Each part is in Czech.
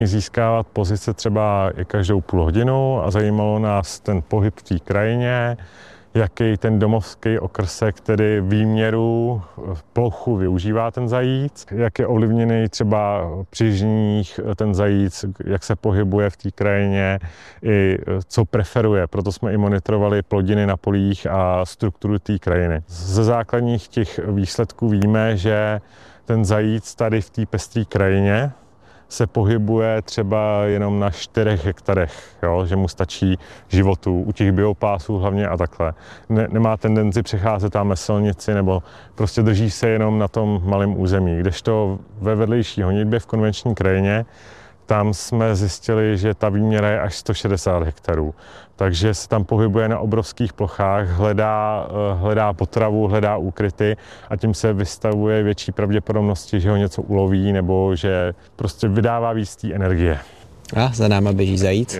získávat pozice třeba i každou půl hodinu a zajímalo nás ten pohyb v té krajině, jaký ten domovský okrsek, tedy výměru plochu využívá ten zajíc, jak je ovlivněný třeba při žních ten zajíc, jak se pohybuje v té krajině, i co preferuje. Proto jsme i monitorovali plodiny na polích a strukturu té krajiny. Ze základních těch výsledků víme, že ten zajíc tady v té pestré krajině se pohybuje třeba jenom na 4 hektarech, jo? Že mu stačí životu, u těch biopásů hlavně a takhle. Nemá tendenci přecházet tam silnici nebo prostě drží se jenom na tom malém území. Kdežto ve vedlejší honitbě v konvenční krajině, tam jsme zjistili, že ta výměra je až 160 hektarů. Takže se tam pohybuje na obrovských plochách, hledá potravu, hledá úkryty a tím se vystavuje větší pravděpodobnosti, že ho něco uloví nebo že prostě vydává víc té energie. A za náma běží zajíc.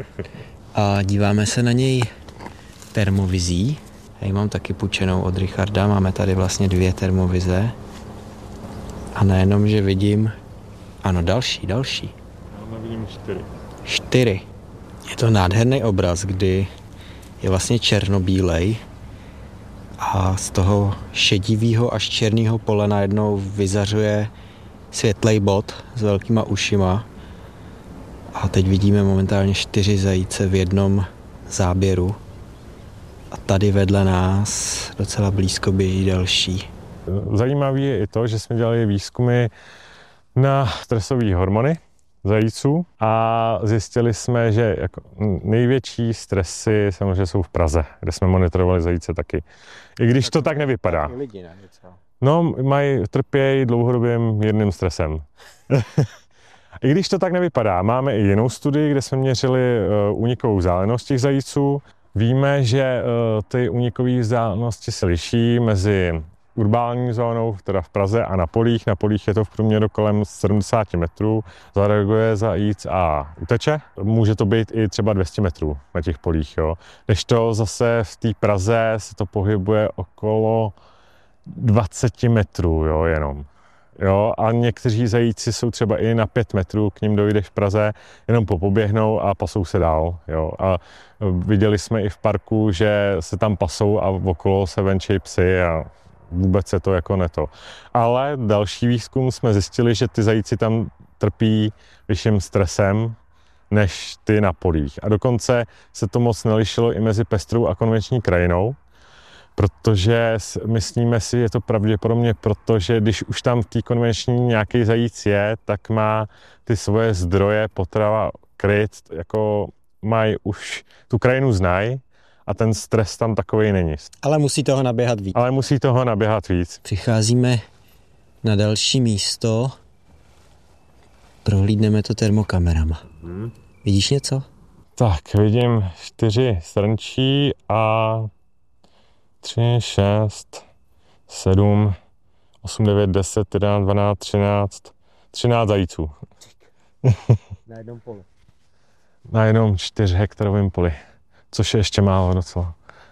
A díváme se na něj termovizí. Já ji mám taky půjčenou od Richarda, máme tady vlastně 2 termovize. A nejenom, že vidím, ano, další. Já vidím 4. Je to nádherný obraz, kdy je vlastně černobílej a z toho šedivého až černého pole najednou vyzařuje světlej bod s velkýma ušima. A teď vidíme momentálně 4 zajíce v jednom záběru. A tady vedle nás docela blízko běží další. Zajímavé je i to, že jsme dělali výzkumy na stresové hormony zajíců a zjistili jsme, že jako největší stresy samozřejmě jsou v Praze, kde jsme monitorovali zajíce taky. I když to tak nevypadá. No, trpějí dlouhodobým jedným stresem. I když to tak nevypadá, máme i jinou studii, kde jsme měřili únikovou vzdálenost těch zajíců. Víme, že ty únikové vzdálenosti se liší mezi urbální zónou, teda v Praze a na polích. Na polích je to v průměru kolem 70 metrů. Zareaguje zajíc a uteče. Může to být i třeba 200 metrů na těch polích. Jo. Kdežto zase v té Praze se to pohybuje okolo 20 metrů jo, jenom. Jo, a někteří zajíci jsou třeba i na 5 metrů, k ním dojdeš v Praze, jenom popoběhnou a pasou se dál. Jo. A viděli jsme i v parku, že se tam pasou a okolo se venčí psy a vůbec se to jako neto. Ale další výzkum jsme zjistili, že ty zajíci tam trpí vyšším stresem než ty na polích. A dokonce se to moc nelišilo i mezi pestrou a konvenční krajinou, protože myslíme si, je to pravděpodobně proto, že když už tam v té konvenční nějaký zajíc je, tak má ty svoje zdroje potrava kryt, jako mají už tu krajinu znají, a ten stres tam takovej není. Ale musí toho naběhat víc. Přicházíme na další místo. Prohlídneme to termokamerama. Vidíš něco? Tak, vidím 4 srnčí a 3, 6, 7, 8, 9, 10, 11, 12, 13 zajíců. Na jednom poli. Na jednom 4 hektarovém poli. Což je ještě málo docela.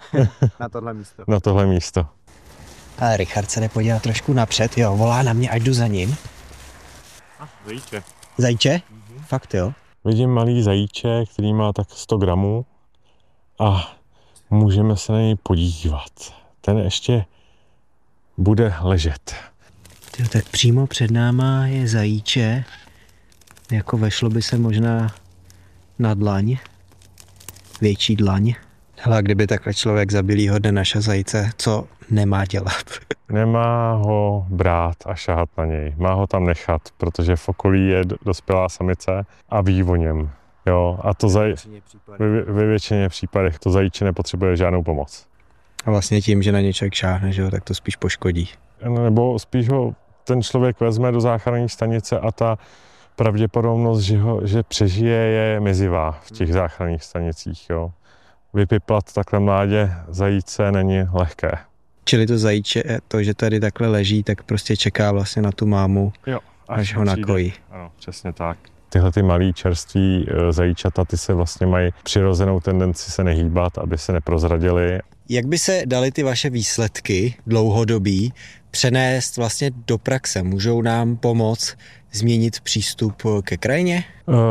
Na tohle místo. Ale Richard se jde podívat trošku napřed, jo, volá na mě, ať jdu za ním. Zajíče. Zajíče? Fakt jo. Vidím malý zajíče, který má tak 100 gramů a můžeme se na něj podívat. Ten ještě bude ležet. Tak přímo před náma je zajíče, jako vešlo by se možná na dlaň. Větší dlaň. Hele, kdyby takhle člověk zabilýho dne naše zajíce, co nemá dělat? Nemá ho brát a šahat na něj. Má ho tam nechat, protože v okolí je dospělá samice a ví o něm. Jo, a to ve většině případech to zajíče nepotřebuje žádnou pomoc. A vlastně tím, že na něj člověk šáhne, že jo, tak to spíš poškodí. Nebo spíš ho ten člověk vezme do záchranné stanice a ta pravděpodobnost, že přežije, je mizivá v těch záchranných stanicích. Jo. Vypiplat takhle mládě zajíce není lehké. Čili to zajíče, to, že tady takhle leží, tak prostě čeká vlastně na tu mámu, jo, až ho nakojí. Ano, přesně tak. Tyhle ty malý čerství zajíčata, ty se vlastně mají přirozenou tendenci se nehýbat, aby se neprozradili Jak by se daly ty vaše výsledky dlouhodobí přenést vlastně do praxe? Můžou nám pomoct změnit přístup ke krajině?